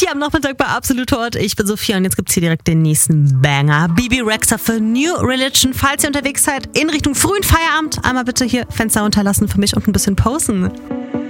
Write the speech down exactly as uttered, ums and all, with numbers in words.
hier am Nachmittag bei Absolut Hot. Ich bin Sophia und jetzt gibt's hier direkt den nächsten Banger. Bebe Rexha für New Religion. Falls ihr unterwegs seid, in Richtung frühen Feierabend, einmal bitte hier Fenster runterlassen für mich und ein bisschen posen.